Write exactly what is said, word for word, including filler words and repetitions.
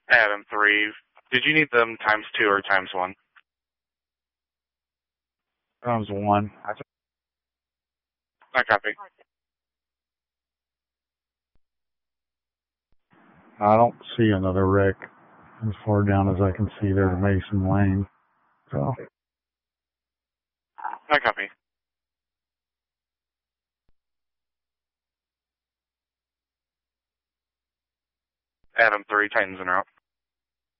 Adam three. Did you need them times two or times one? Times one. I copy. I don't see another wreck as far down as I can see there to Mason Lane. So. I copy. Adam three, Titans en route.